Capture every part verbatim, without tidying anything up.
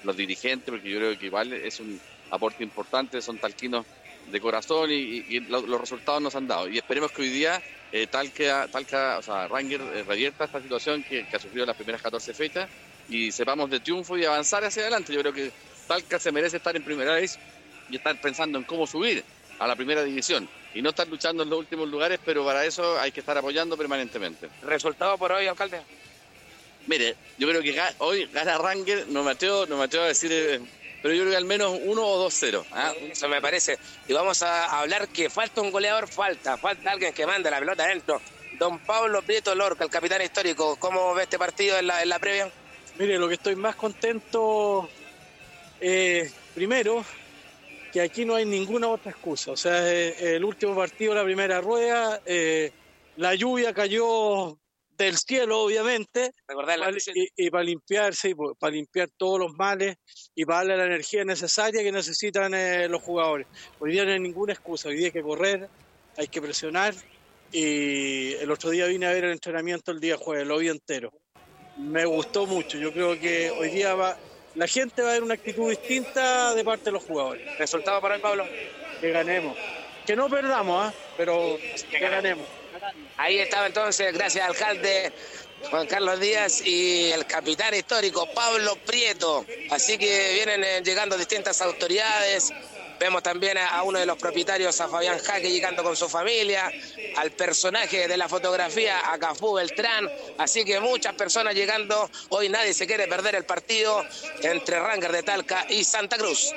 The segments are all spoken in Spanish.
los dirigentes, porque yo creo que igual es un aporte importante, son talquinos de corazón y, y, y lo, los resultados nos han dado. Y esperemos que hoy día eh, Talca, Talca, o sea, Ranger eh, revierta esta situación que, que ha sufrido las primeras catorce fechas y sepamos de triunfo y avanzar hacia adelante. Yo creo que Talca se merece estar en primera vez y estar pensando en cómo subir a la primera división y no estar luchando en los últimos lugares, pero para eso hay que estar apoyando permanentemente. ¿Resultado por hoy, alcalde? Mire, yo creo que hoy gana Ranger, no me atrevo, no me atrevo a decir, eh, pero yo creo que al menos uno o dos cero. ¿Ah? Eso me parece. Y vamos a hablar que falta un goleador, falta, falta alguien que mande la pelota adentro. Don Pablo Prieto Lorca, el capitán histórico, ¿cómo ve este partido en la, en la previa? Mire, lo que estoy más contento, eh, primero, que aquí no hay ninguna otra excusa. O sea, eh, el último partido, la primera rueda, eh, la lluvia cayó del cielo, obviamente, la y, y para limpiarse, y para limpiar todos los males y para darle la energía necesaria que necesitan eh, los jugadores. Hoy día no hay ninguna excusa, hoy día hay que correr, hay que presionar, y el otro día vine a ver el entrenamiento el día jueves, lo vi entero. Me gustó mucho, yo creo que hoy día va, la gente va a ver una actitud distinta de parte de los jugadores. ¿Resultado para el Pablo? Que ganemos, que no perdamos, ¿eh? pero que ganemos. Ahí estaba entonces, gracias alcalde Juan Carlos Díaz y el capitán histórico Pablo Prieto. Así que vienen eh, llegando distintas autoridades. Vemos también a, a uno de los propietarios, a Fabián Jaque, llegando con su familia, al personaje de la fotografía, a Cafú Beltrán. Así que muchas personas llegando. Hoy nadie se quiere perder el partido entre Ranger de Talca y Santa Cruz.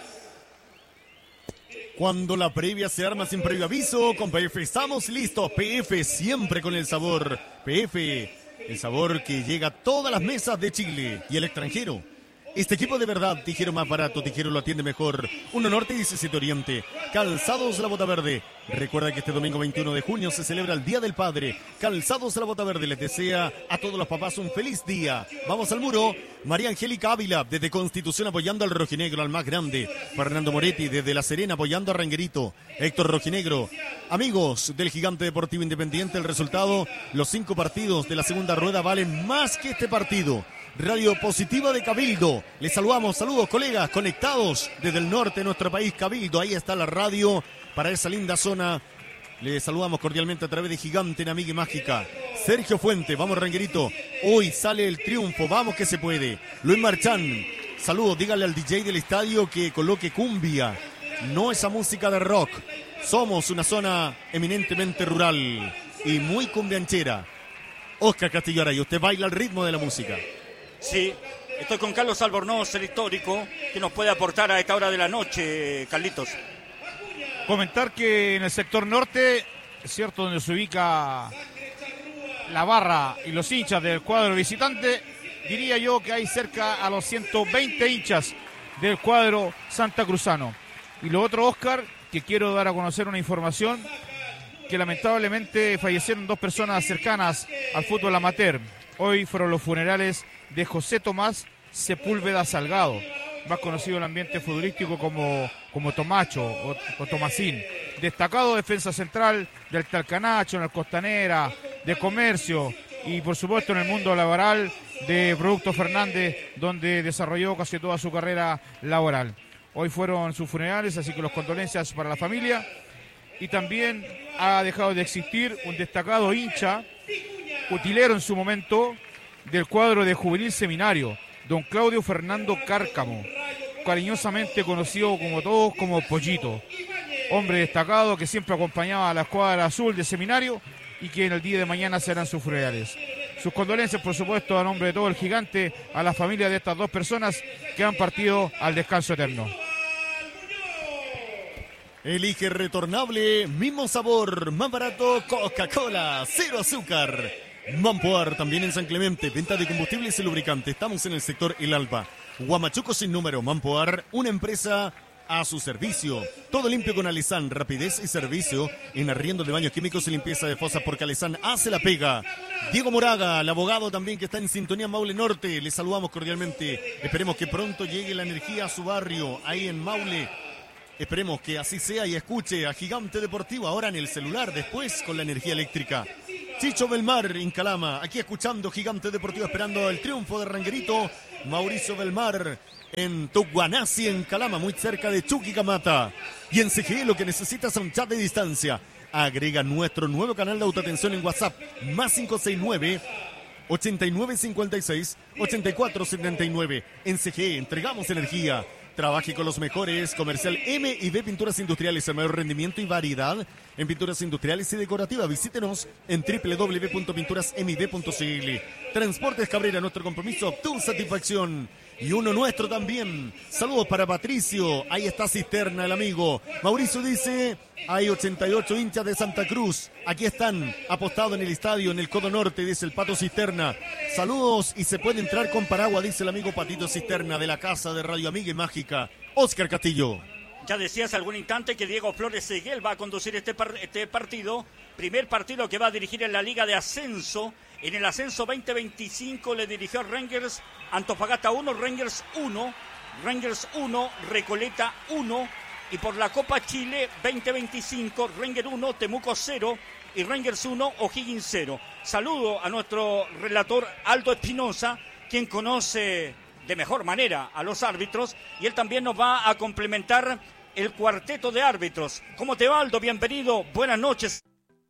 Cuando la previa se arma sin previo aviso, con P F estamos listos. P F siempre con el sabor. P F, el sabor que llega a todas las mesas de Chile y el extranjero. Este equipo de verdad, Tijero más barato, Tijero lo atiende mejor. Uno Norte y diecisiete Oriente. Calzados La Bota Verde. Recuerda que este domingo veintiuno de junio se celebra el Día del Padre. Calzados La Bota Verde les desea a todos los papás un feliz día. Vamos al muro. María Angélica Ávila desde Constitución apoyando al rojinegro, al más grande. Fernando Moretti desde La Serena apoyando a Ranguerito. Héctor Rojinegro. Amigos del Gigante Deportivo Independiente, el resultado, los cinco partidos de la segunda rueda valen más que este partido. Radio Positiva de Cabildo. Les saludamos, saludos colegas conectados desde el norte de nuestro país, Cabildo. Ahí está la radio para esa linda zona. Les saludamos cordialmente a través de Gigante en Amiga y Mágica. Sergio Fuente, vamos Ranguerito. Hoy sale el triunfo, vamos que se puede. Luis Marchán, saludos, dígale al D J del estadio que coloque cumbia. No esa música de rock. Somos una zona eminentemente rural y muy cumbianchera. Oscar Castillo Araya, usted baila al ritmo de la música. Sí, estoy con Carlos Albornoz, el histórico, que nos puede aportar a esta hora de la noche, Carlitos. Comentar que en el sector norte, es cierto, donde se ubica la barra y los hinchas del cuadro visitante, diría yo que hay cerca a los ciento veinte hinchas del cuadro santacruzano. Y lo otro, Oscar, que quiero dar a conocer una información, que lamentablemente fallecieron dos personas cercanas al fútbol amateur. Hoy fueron los funerales de José Tomás Sepúlveda Salgado, más conocido en el ambiente futbolístico como, como Tomacho o, o Tomasín. Destacado defensa central del Talcanacho, en el Costanera, de comercio y por supuesto en el mundo laboral de Producto Fernández, donde desarrolló casi toda su carrera laboral. Hoy fueron sus funerales, así que los condolencias para la familia. Y también ha dejado de existir un destacado hincha, utilero en su momento, del cuadro de Juvenil Seminario, don Claudio Fernando Cárcamo, cariñosamente conocido como todos como Pollito. Hombre destacado que siempre acompañaba a la escuadra azul de Seminario y que en el día de mañana serán sus funerales. Sus condolencias, por supuesto, a nombre de todo el Gigante, a la familia de estas dos personas que han partido al descanso eterno. Elige retornable, mismo sabor, más barato, Coca-Cola, cero azúcar. Mampoar, también en San Clemente, venta de combustibles y lubricantes. Estamos en el sector El Alba. Huamachuco sin número, Mampoar, una empresa a su servicio. Todo limpio con Alizán, rapidez y servicio en arriendo de baños químicos y limpieza de fosas, porque Alizán hace la pega. Diego Moraga, el abogado también que está en sintonía en Maule Norte, les saludamos cordialmente. Esperemos que pronto llegue la energía a su barrio, ahí en Maule. Esperemos que así sea y escuche a Gigante Deportivo ahora en el celular, después con la energía eléctrica. Chicho Belmar, en Calama, aquí escuchando Gigante Deportivo, esperando el triunfo de Ranguerito Mauricio Belmar en Tuguanasi, en Calama, muy cerca de Chuquicamata. Y en C G E lo que necesitas es un chat de distancia. Agrega nuestro nuevo canal de autoatención en WhatsApp, más cinco seis nueve, ochenta y nueve cincuenta y seis, ochenta y cuatro setenta y nueve. En C G E entregamos energía. Trabaje con los mejores. Comercial M y B Pinturas Industriales, el mayor rendimiento y variedad en pinturas industriales y decorativas. Visítenos en doble u doble u doble u punto pinturas m i b punto c l. Transportes Cabrera, nuestro compromiso, tu satisfacción. Y uno nuestro también. Saludos para Patricio. Ahí está Cisterna, el amigo. Mauricio dice, hay ochenta y ocho hinchas de Santa Cruz. Aquí están, apostados en el estadio, en el Codo Norte, dice el Pato Cisterna. Saludos y se puede entrar con paraguas, dice el amigo Patito Cisterna de la casa de Radio Amiga y Mágica. Óscar Castillo. Ya decías algún instante que Diego Flores Seguel va a conducir este, par este partido. Primer partido que va a dirigir en la Liga de Ascenso. En el Ascenso veinte veinticinco le dirigió a Rangers Antofagasta uno, Rangers uno, Rangers uno, Recoleta uno. Y por la Copa Chile veinte veinticinco, Rangers uno, Temuco cero y Rangers uno, O'Higgins cero. Saludo a nuestro relator Aldo Espinosa, quien conoce de mejor manera a los árbitros, y él también nos va a complementar el cuarteto de árbitros. ¿Cómo te va, Aldo? Bienvenido, buenas noches.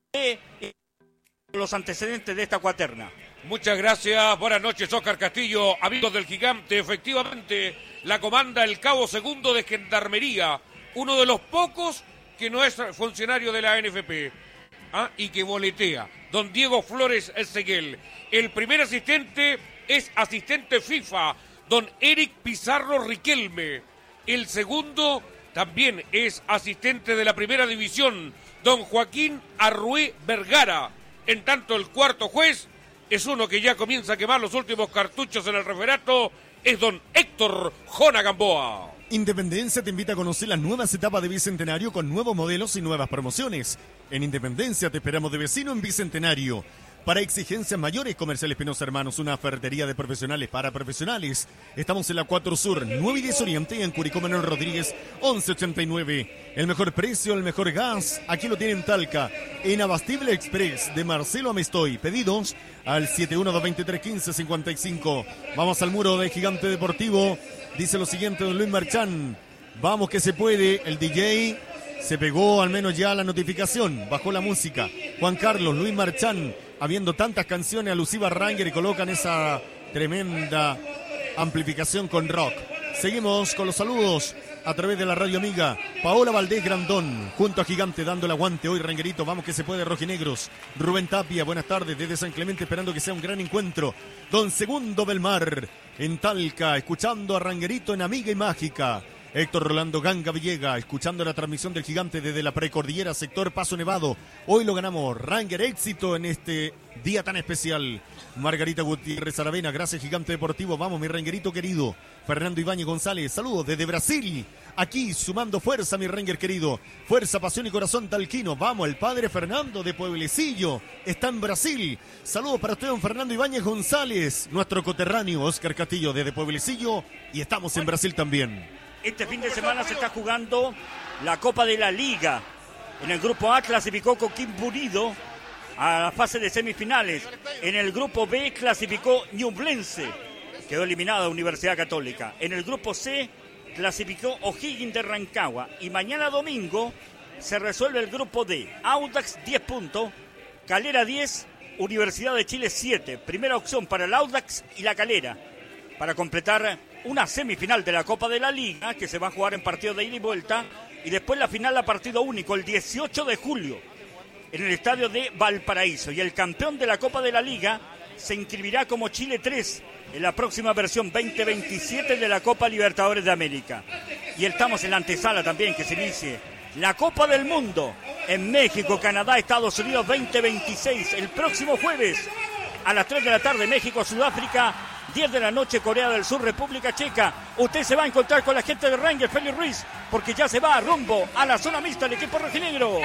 Los antecedentes de esta cuaterna. Muchas gracias, buenas noches, Óscar Castillo, amigos del Gigante. Efectivamente, la comanda el Cabo Segundo de Gendarmería, uno de los pocos que no es funcionario de la N F P, ¿ah? y que boletea, don Diego Flores Seguel. El primer asistente es asistente FIFA, don Eric Pizarro Riquelme. El segundo también es asistente de la primera división, don Joaquín Arrué Vergara. En tanto, el cuarto juez es uno que ya comienza a quemar los últimos cartuchos en el referato, es don Héctor Jona Gamboa. Independencia te invita a conocer las nuevas etapas de Bicentenario con nuevos modelos y nuevas promociones. En Independencia te esperamos de vecino en Bicentenario. Para exigencias mayores, Comercial Espinosa Hermanos, una ferretería de profesionales para profesionales. Estamos en la cuatro Sur, nueve y diez Oriente, y en Curicó Manuel Rodríguez, once ochenta y nueve. El mejor precio, el mejor gas, aquí lo tienen Talca. En Abastible Express de Marcelo Amestoy. Pedidos al siete uno dos dos tres uno cinco cinco cinco. Vamos al muro de Gigante Deportivo. Dice lo siguiente don Luis Marchán. Vamos que se puede. El D J se pegó al menos ya la notificación. Bajó la música. Juan Carlos, Luis Marchán. Habiendo tantas canciones alusivas a Ranger y colocan esa tremenda amplificación con rock. Seguimos con los saludos a través de la Radio Amiga. Paola Valdés Grandón, junto a Gigante, dando el aguante hoy, Rangerito. Vamos que se puede, rojinegros. Rubén Tapia, buenas tardes desde San Clemente, esperando que sea un gran encuentro. Don Segundo Belmar, en Talca, escuchando a Rangerito en Amiga y Mágica. Héctor Rolando Ganga Villega, escuchando la transmisión del Gigante desde la precordillera, sector Paso Nevado. Hoy lo ganamos, Ranger, éxito en este día tan especial. Margarita Gutiérrez Aravena, gracias Gigante Deportivo. Vamos, mi Rangerito querido. Fernando Ibáñez González, saludos desde Brasil. Aquí sumando fuerza, mi Ranger querido. Fuerza, pasión y corazón talquino. Vamos, el padre Fernando de Pueblecillo está en Brasil. Saludos para usted, don Fernando Ibáñez González. Nuestro coterráneo Óscar Castillo desde Pueblecillo. Y estamos en Brasil también. Este fin de semana se está jugando la Copa de la Liga. En el grupo A clasificó Coquimbo Unido a la fase de semifinales. En el grupo B clasificó Ñublense, quedó eliminada Universidad Católica. En el grupo C clasificó O'Higgins de Rancagua. Y mañana domingo se resuelve el grupo D. Audax diez puntos, Calera diez, Universidad de Chile siete. Primera opción para el Audax y la Calera, para completar una semifinal de la Copa de la Liga, que se va a jugar en partido de ida y vuelta, y después la final a partido único el dieciocho de julio en el estadio de Valparaíso. Y el campeón de la Copa de la Liga se inscribirá como Chile tres en la próxima versión veinte veintisiete de la Copa Libertadores de América. Y estamos en la antesala también que se inicie la Copa del Mundo en México, Canadá, Estados Unidos veinte veintiséis, el próximo jueves a las tres de la tarde, México, Sudáfrica, diez de la noche, Corea del Sur, República Checa. Usted se va a encontrar con la gente de Rangers, Félix Ruiz, porque ya se va rumbo a la zona mixta del equipo rojinegro.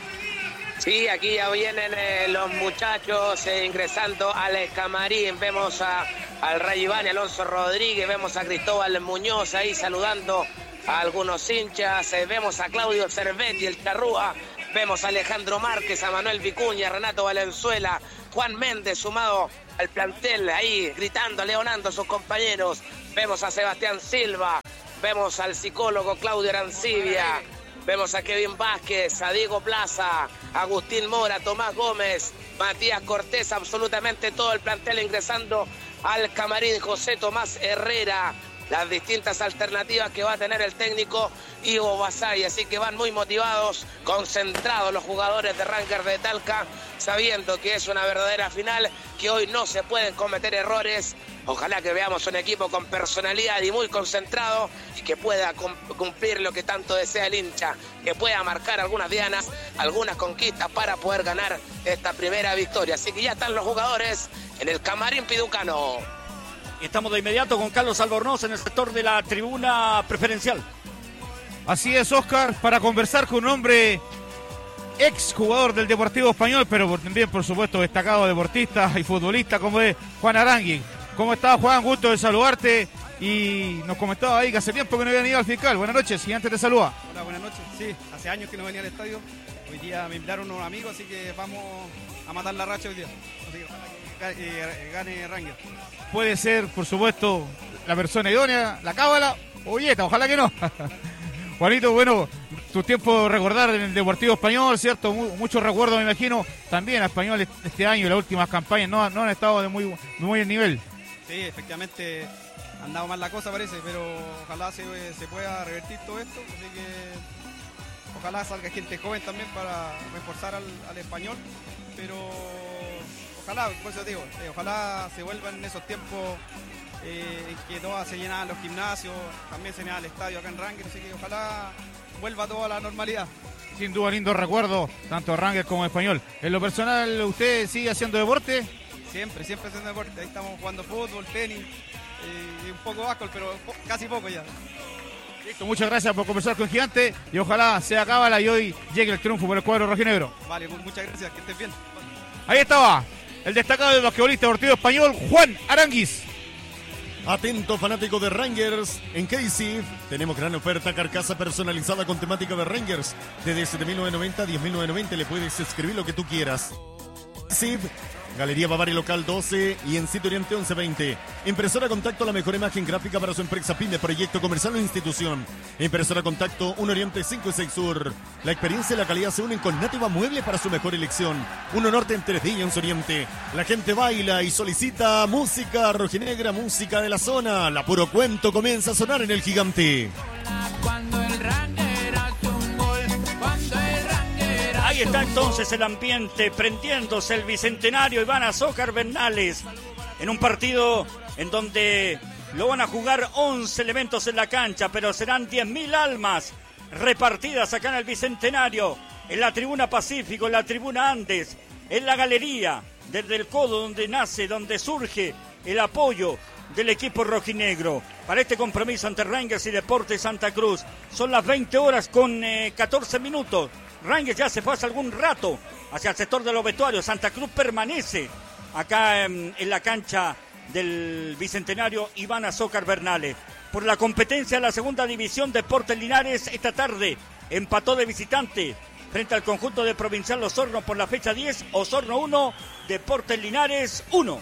Sí, aquí ya vienen eh, los muchachos eh, ingresando al camarín. Vemos a, al Ray Iván, Alonso Rodríguez, vemos a Cristóbal Muñoz ahí saludando a algunos hinchas. Eh, vemos a Claudio Cervetti, el Charrúa. Vemos a Alejandro Márquez, a Manuel Vicuña, a Renato Valenzuela. Juan Méndez sumado al plantel, ahí gritando, leonando a sus compañeros. Vemos a Sebastián Silva, vemos al psicólogo Claudio Arancibia, vemos a Kevin Vázquez, a Diego Plaza, Agustín Mora, Tomás Gómez, Matías Cortés, absolutamente todo el plantel ingresando al camarín. José Tomás Herrera, las distintas alternativas que va a tener el técnico Ivo Basay, así que van muy motivados, concentrados los jugadores de Rangers de Talca, sabiendo que es una verdadera final, que hoy no se pueden cometer errores. Ojalá que veamos un equipo con personalidad y muy concentrado y que pueda cumplir lo que tanto desea el hincha, que pueda marcar algunas dianas, algunas conquistas para poder ganar esta primera victoria. Así que ya están los jugadores en el camarín piducano. Estamos de inmediato con Carlos Albornoz en el sector de la tribuna preferencial. Así es, Oscar, para conversar con un hombre ex jugador del Deportivo Español, pero también, por supuesto, destacado deportista y futbolista, como es Juan Aránguiz. ¿Cómo estás, Juan? Gusto de saludarte. Y nos comentaba ahí que hace tiempo que no habían ido al fiscal. Buenas noches, Gigante te saluda. Hola, buenas noches. Sí, hace años que no venía al estadio. Hoy día me invitaron unos amigos, así que vamos a matar la racha hoy día. Así que ojalá que gane, gane Rangers. Puede ser, por supuesto, la persona idónea, la cábala o Yeta, ojalá que no. Juanito, bueno, tu tiempo de recordar en el Deportivo Español, ¿cierto? Muchos recuerdos, me imagino, también a Español este año y las últimas campañas no, no han estado de muy, de muy buen nivel. Sí, efectivamente ha andado mal la cosa, parece, pero ojalá se, se pueda revertir todo esto, así que ojalá salga gente joven también para reforzar al, al Español, pero ojalá, por eso digo, eh, ojalá se vuelvan en esos tiempos eh, en que todas se llenaban los gimnasios, también se llenaba el estadio acá en Rangers, así que ojalá vuelva todo a la normalidad. Sin duda, lindo recuerdo, tanto Rangers como Español. En lo personal, ¿usted sigue haciendo deporte? Siempre, siempre haciendo deporte. Ahí estamos jugando fútbol, tenis eh, y un poco básquetbol, pero po casi poco ya. Listo, muchas gracias por conversar con Gigante y ojalá sea cábala y hoy llegue el triunfo por el cuadro rojinegro. Vale, muchas gracias, que estés bien. Ahí estaba el destacado del basquetbolista deportivo español, Juan Aránguiz. Atento, fanático de Rangers. En K C F tenemos gran oferta, carcasa personalizada con temática de Rangers. Desde siete mil novecientos noventa a diez mil novecientos noventa le puedes escribir lo que tú quieras. K C F, Galería Bavaria Local doce y en Sitio Oriente once veinte. Impresora Contacto, la mejor imagen gráfica para su empresa, pyme, proyecto comercial o institución. Impresora Contacto, uno Oriente cinco y seis Sur. La experiencia y la calidad se unen con Nativa Mueble para su mejor elección. uno Norte en tres D y once Oriente. La gente baila y solicita música rojinegra, música de la zona. La Puro Cuento comienza a sonar en el Gigante. Cuando el Ranger hace un gol, cuando el Ranger hace Ahí está entonces el ambiente, prendiéndose el bicentenario Iván Azócar Bernales en un partido en donde lo van a jugar once elementos en la cancha, pero serán diez mil almas repartidas acá en el bicentenario, en la tribuna Pacífico, en la tribuna Andes, en la galería, desde el codo donde nace, donde surge el apoyo del equipo rojinegro para este compromiso ante Rangers y Deportes Santa Cruz. Son las veinte horas con eh, catorce minutos. Rangers ya se fue hace algún rato hacia el sector de los vestuarios. Santa Cruz permanece acá en, en la cancha del bicentenario Iván Azócar Bernales. Por la competencia de la segunda división, Deportes Linares esta tarde empató de visitante frente al conjunto de Provincial Osorno por la fecha diez. Osorno uno, Deportes Linares uno.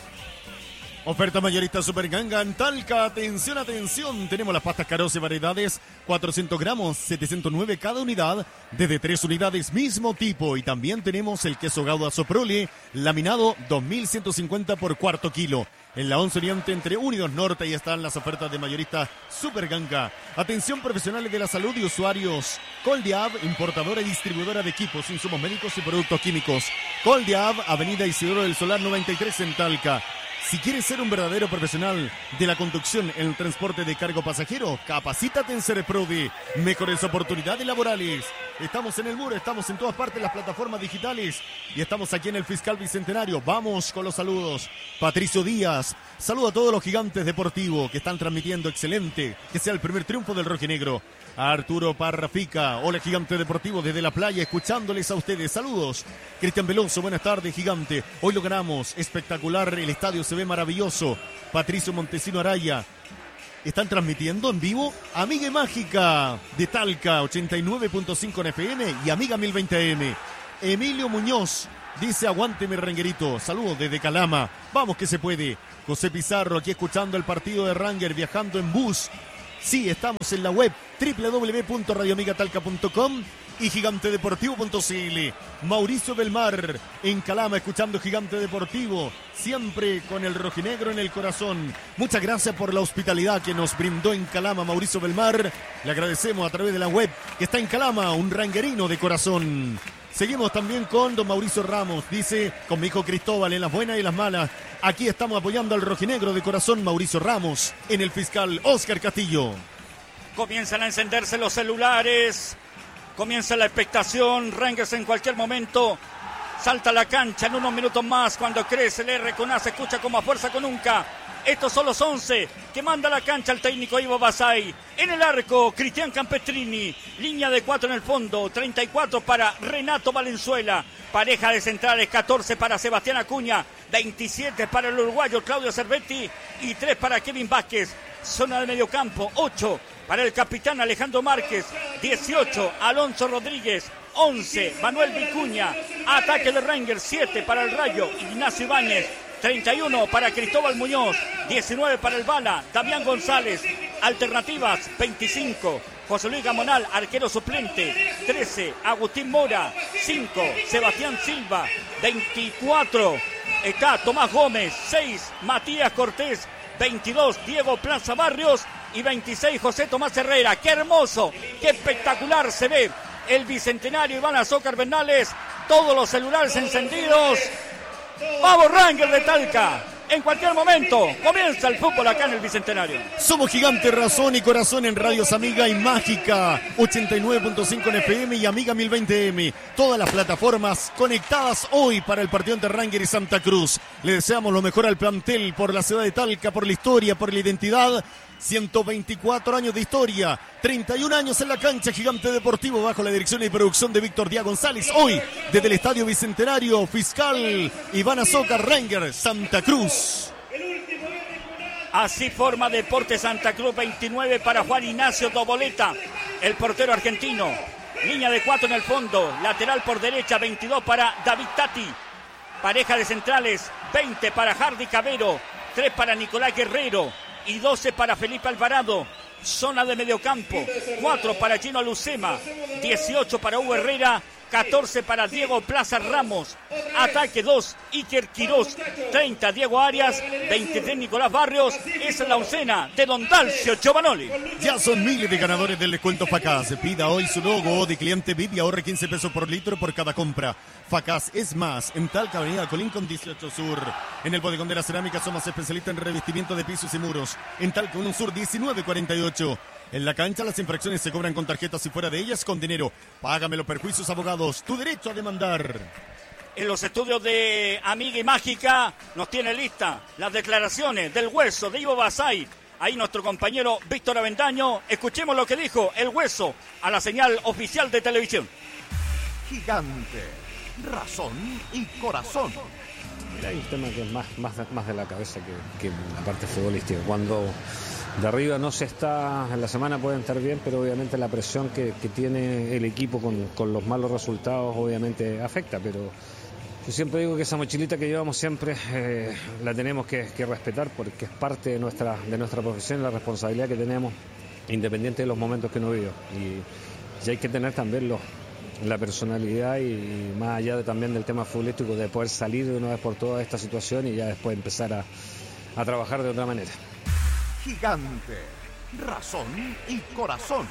Oferta mayorista Super Ganga en Talca. Atención, atención. Tenemos las pastas Caroce variedades. cuatrocientos gramos, setecientos nueve cada unidad. Desde tres unidades, mismo tipo. Y también tenemos el queso Gauda Soprole, laminado, dos mil ciento cincuenta por cuarto kilo. En la once Oriente, entre Unidos Norte, ahí están las ofertas de mayorista Super Ganga. Atención, profesionales de la salud y usuarios. Coldiab, importadora y distribuidora de equipos, insumos médicos y productos químicos. Coldiab, Avenida Isidoro del Solar noventa y tres en Talca. Si quieres ser un verdadero profesional de la conducción en el transporte de cargo pasajero, capacítate en Cereprodi. Mejores oportunidades laborales. Estamos en el muro, estamos en todas partes, las plataformas digitales. Y estamos aquí en el Fiscal Bicentenario. Vamos con los saludos. Patricio Díaz, saludo a todos los gigantes deportivos que están transmitiendo. Excelente, que sea el primer triunfo del rojinegro. A Arturo Parrafica, hola Gigante Deportivo desde la playa, escuchándoles a ustedes, saludos. Cristian Veloso, buenas tardes Gigante, hoy lo ganamos, espectacular, el estadio se ve maravilloso. Patricio Montesino Araya, están transmitiendo en vivo Amiga Mágica de Talca, ochenta y nueve punto cinco en F M y Amiga mil veinte A M. Emilio Muñoz, Dice, aguante mi Rangerito. Saludos desde Calama. Vamos que se puede. José Pizarro aquí escuchando el partido de Ranger, viajando en bus. Sí, estamos en la web doble u doble u doble u punto radio amiga talca punto com y gigante deportivo punto c l. Mauricio Belmar en Calama escuchando Gigante Deportivo, siempre con el rojinegro en el corazón. Muchas gracias por la hospitalidad que nos brindó en Calama Mauricio Belmar. Le agradecemos a través de la web que está en Calama, un ranguerino de corazón. Seguimos también con don Mauricio Ramos. Dice, con mi hijo Cristóbal en las buenas y las malas. Aquí estamos apoyando al rojinegro de corazón Mauricio Ramos en el fiscal Oscar Castillo. Comienzan a encenderse los celulares. Comienza la expectación. Rangers en cualquier momento salta a la cancha en unos minutos más. Cuando crece el R con A se escucha como a fuerza con nunca. Estos son los once que manda a la cancha el técnico Ivo Basay. En el arco, Cristian Campestrini. Línea de cuatro en el fondo. treinta y cuatro para Renato Valenzuela. Pareja de centrales, catorce para Sebastián Acuña. veintisiete para el uruguayo Claudio Cervetti. Y tres para Kevin Vázquez. Zona de mediocampo, ocho para el capitán Alejandro Márquez. dieciocho, Alonso Rodríguez. once, Manuel Vicuña. Ataque de Rangers, siete para el Rayo, Ignacio Ibáñez. treinta y uno para Cristóbal Muñoz, diecinueve para el Bala, Damián González. Alternativas, veinticinco, José Luis Gamonal, arquero suplente. trece, Agustín Mora. cinco, Sebastián Silva. veinticuatro, está Tomás Gómez. seis, Matías Cortés. veintidós, Diego Plaza Barrios. Y veintiséis, José Tomás Herrera. ¡Qué hermoso! ¡Qué espectacular se ve! El bicentenario Iván Azócar Bernales. Todos los celulares encendidos. ¡Vamos, Ranger de Talca! En cualquier momento comienza el fútbol acá en el Bicentenario. Somos Gigante, Razón y Corazón en Radios Amiga y Mágica ochenta y nueve punto cinco en F M y Amiga mil veinte M. Todas las plataformas conectadas hoy para el partido entre Ranger y Santa Cruz. Le deseamos lo mejor al plantel por la ciudad de Talca, por la historia, por la identidad. ciento veinticuatro años de historia, treinta y un años en la cancha. Gigante Deportivo bajo la dirección y producción de Víctor Díaz González. Hoy desde el Estadio Bicentenario, fiscal Iván Azócar, Ranger, Santa Cruz. Así forma Deportes Santa Cruz. Veintinueve para Juan Ignacio Doboleta, el portero argentino. Línea de cuatro en el fondo, lateral por derecha. veintidós para David Tati. Pareja de centrales, veinte para Hardy Cabero, tres para Nicolás Guerrero y doce para Felipe Alvarado. Zona de mediocampo, cuatro para Gino Lucema, dieciocho para Hugo Herrera, catorce para Diego Plaza Ramos. Ataque dos, Iker Quirós. treinta, Diego Arias. veintitrés, Nicolás Barrios. Esa es la oncena de Don Dalcio Giovanoli. Ya son miles de ganadores del descuento Facaz. Pida hoy su logo de cliente V I P y ahorre quince pesos por litro por cada compra. Facaz es más. En Talca, avenida Colín con dieciocho Sur. En el bodegón de la cerámica somos especialistas en revestimiento de pisos y muros. En Talca, uno Sur diecinueve cuarenta y ocho. En la cancha las infracciones se cobran con tarjetas y fuera de ellas con dinero. Págame los perjuicios, abogados. Tu derecho a demandar. En los estudios de Amiga y Mágica nos tiene lista las declaraciones del Hueso de Ivo Basay. Ahí nuestro compañero Víctor Avendaño. Escuchemos lo que dijo el Hueso a la señal oficial de televisión. Gigante, razón y corazón. Mira, hay un tema que es más, más, más de la cabeza que, que la parte futbolística. Cuando de arriba no se está, en la semana pueden estar bien, pero obviamente la presión que, que tiene el equipo con, con los malos resultados obviamente afecta, pero yo siempre digo que esa mochilita que llevamos siempre eh, la tenemos que, que respetar porque es parte de nuestra, de nuestra profesión, la responsabilidad que tenemos independiente de los momentos que uno vive. Y, y hay que tener también los, la personalidad y, y más allá de, también del tema futbolístico de poder salir de una vez por toda esta situación y ya después empezar a, a trabajar de otra manera. Gigante, razón y corazón.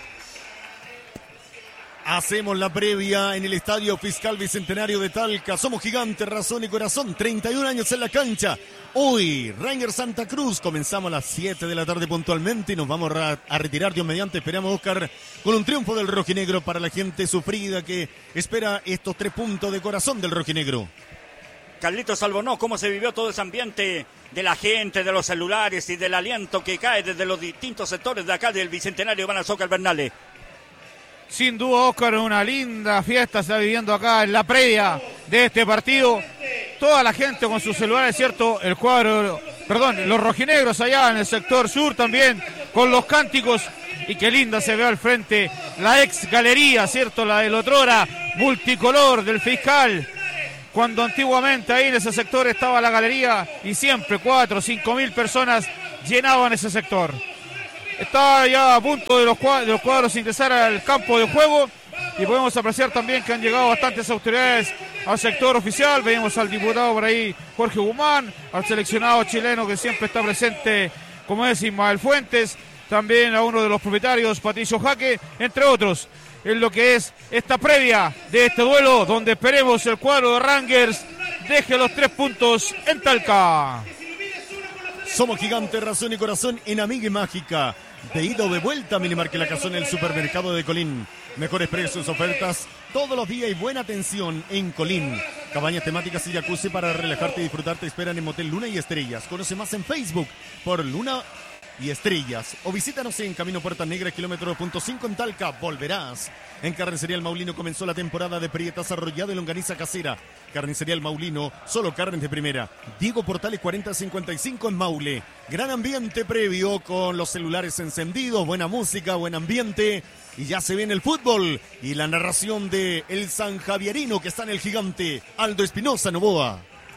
Hacemos la previa en el Estadio Fiscal Bicentenario de Talca. Somos Gigante, razón y corazón. treinta y un años en la cancha. Hoy, Ranger Santa Cruz. Comenzamos a las siete de la tarde puntualmente y nos vamos a, a retirar Dios mediante. Esperamos, Oscar, con un triunfo del rojinegro para la gente sufrida que espera estos tres puntos de corazón del rojinegro. Carlitos Albonó, ¿cómo se vivió todo ese ambiente de la gente, de los celulares y del aliento que cae desde los distintos sectores de acá del Bicentenario Iván Azócar Bernales? Sin duda, Oscar, una linda fiesta se está viviendo acá en la previa de este partido. Toda la gente con sus celulares, ¿cierto? El cuadro, perdón, los rojinegros allá en el sector sur también, con los cánticos. Y qué linda se ve al frente la ex galería, ¿cierto? La del otrora multicolor del fiscal. cuando antiguamente ahí en ese sector estaba la galería y siempre cuatro o cinco mil personas llenaban ese sector. Está ya a punto de los cuadros, de los cuadros ingresar al campo de juego y podemos apreciar también que han llegado bastantes autoridades al sector oficial. Vemos al diputado por ahí Jorge Guzmán, al seleccionado chileno que siempre está presente, como es Ismael Fuentes, también a uno de los propietarios, Patricio Jaque, entre otros, en lo que es esta previa de este duelo, donde esperemos el cuadro de Rangers deje los tres puntos en Talca. Somos Gigante, Razón y Corazón en Amiga y Mágica. De ida o de vuelta, Minimarque La Cazón en el supermercado de Colín. Mejores precios, ofertas todos los días y buena atención en Colín. Cabañas temáticas y jacuzzi para relajarte y disfrutar te esperan en Motel Luna y Estrellas. Conoce más en Facebook por Luna y Estrellas. O visítanos en Camino Puerta Negra, kilómetro punto cinco en Talca. Volverás. En Carnicería El Maulino comenzó la temporada de prietas arrollado y longaniza casera. Carnicería El Maulino, solo carnes de primera. Diego Portales cuarenta cincuenta y cinco en Maule. Gran ambiente previo con los celulares encendidos, buena música, buen ambiente. Y ya se viene el fútbol y la narración de el San Javierino que está en el Gigante, Aldo Espinosa Novoa.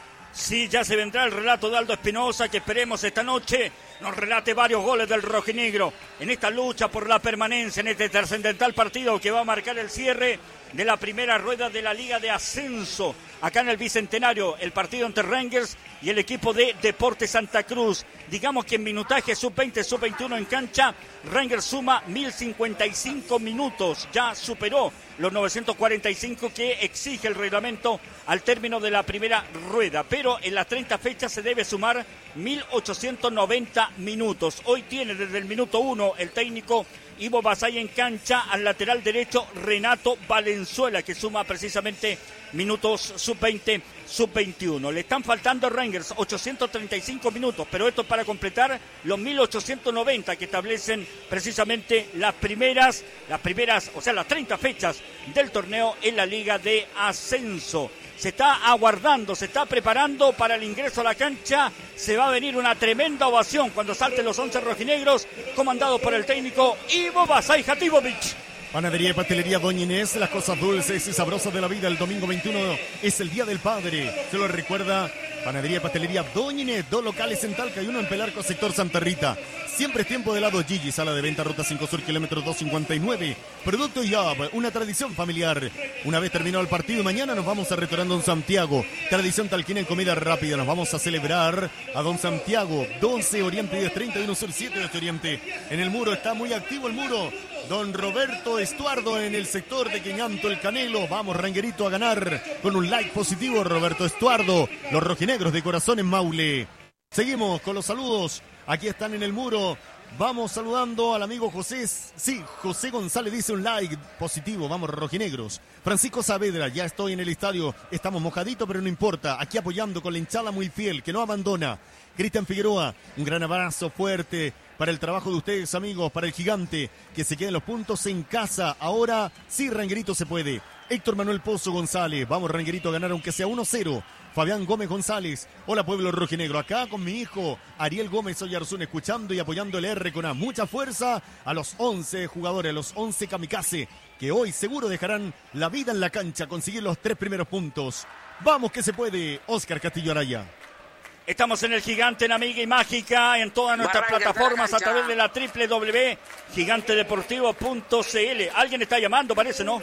Sí, ya se vendrá el relato de Aldo Espinosa, que esperemos esta noche nos relate varios goles del rojinegro en esta lucha por la permanencia, en este trascendental partido que va a marcar el cierre de la primera rueda de la Liga de Ascenso, acá en el Bicentenario, el partido entre Rangers y el equipo de Deportes Santa Cruz. Digamos que en minutaje sub veinte, sub veintiuno en cancha, Rangers suma mil cincuenta y cinco minutos, ya superó los novecientos cuarenta y cinco que exige el reglamento al término de la primera rueda, pero en las treinta fechas se debe sumar mil ochocientos noventa minutos. Hoy tiene desde el minuto uno el técnico Ivo Basay en cancha, al lateral derecho Renato Valenzuela, que suma precisamente minutos sub veinte, sub veintiuno. Le están faltando a Rangers ochocientos treinta y cinco minutos, pero esto es para completar los mil ochocientos noventa que establecen precisamente las primeras, las primeras, o sea, las treinta fechas del torneo en la Liga de Ascenso. Se está aguardando, se está preparando para el ingreso a la cancha. Se va a venir una tremenda ovación cuando salten los once rojinegros, comandado por el técnico Ivo Basay Jatibovic. Panadería y Pastelería Doña Inés, las cosas dulces y sabrosas de la vida. El domingo veintiuno es el Día del Padre. Se lo recuerda Panadería y Pastelería Doña Inés, dos locales en Talca y uno en Pelarco, sector Santa Rita. Siempre es tiempo de helado Gigi, sala de venta, ruta cinco Sur, kilómetro doscientos cincuenta y nueve. Producto Yab, una tradición familiar. Una vez terminado el partido y mañana nos vamos a restaurante Don Santiago. Tradición talquina en comida rápida. Nos vamos a celebrar a Don Santiago, doce Oriente, diez treinta y uno Sur, siete de Oriente. En el muro está muy activo el muro. Don Roberto Estuardo en el sector de Queñanto, el Canelo. Vamos, Ranguerito, a ganar con un like positivo. Roberto Estuardo, los rojinegros de corazón en Maule. Seguimos con los saludos. Aquí están en el muro. Vamos saludando al amigo José. Sí, José González dice un like positivo. Vamos, rojinegros. Francisco Saavedra, ya estoy en el estadio. Estamos mojaditos, pero no importa. Aquí apoyando con la hinchada muy fiel, que no abandona. Cristian Figueroa, un gran abrazo fuerte para el trabajo de ustedes, amigos, para el Gigante, que se queden los puntos en casa. Ahora sí, Ranguerito se puede. Héctor Manuel Pozo González, vamos, Ranguerito, a ganar aunque sea uno cero. Fabián Gómez González, hola pueblo rojinegro, acá con mi hijo Ariel Gómez Oyarzún, escuchando y apoyando el R con a mucha fuerza a los once jugadores, a los once kamikaze, que hoy seguro dejarán la vida en la cancha, conseguir los tres primeros puntos. Vamos que se puede, Oscar Castillo Araya. Estamos en el Gigante, en Amiga y Mágica, en todas nuestras Barranca, plataformas a través de la doble u doble u doble u punto gigante deportivo punto c l. Alguien está llamando, parece, ¿no?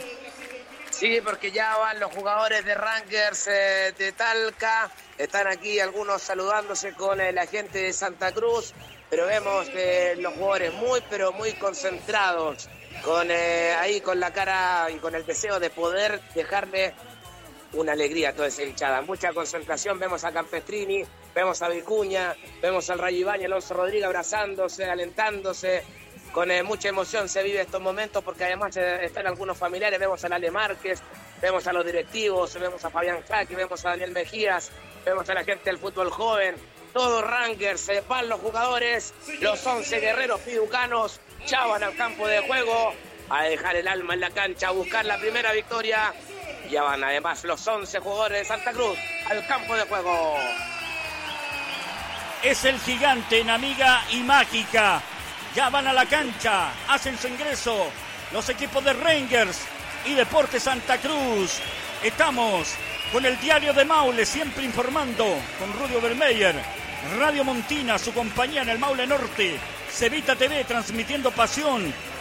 Sí, porque ya van los jugadores de Rangers eh, de Talca. Están aquí algunos saludándose con eh, la gente de Santa Cruz. Pero vemos eh, los jugadores muy, pero muy concentrados. Con eh, ahí con la cara y con el deseo de poder dejarle una alegría a toda esa hinchada. Mucha concentración. Vemos a Campestrini, vemos a Vicuña, vemos al Rayo Ibañez, Alonso Rodríguez abrazándose, alentándose. Con eh, mucha emoción se vive estos momentos porque además eh, están algunos familiares. Vemos a Lale Márquez, vemos a los directivos, vemos a Fabián Jaque, vemos a Daniel Mejías, vemos a la gente del fútbol joven. Todos Rangers, se eh, van los jugadores, los once guerreros piducanos, ya van al campo de juego a dejar el alma en la cancha, a buscar la primera victoria. Ya van además los once jugadores de Santa Cruz al campo de juego. Es el Gigante en Amiga y Mágica. Ya van a la cancha, hacen su ingreso los equipos de Rangers y Deportes Santa Cruz. Estamos con el diario de Maule, siempre informando con Rudy Obermeyer. Radio Montina, su compañía en el Maule Norte. Cevita T V, transmitiendo pasión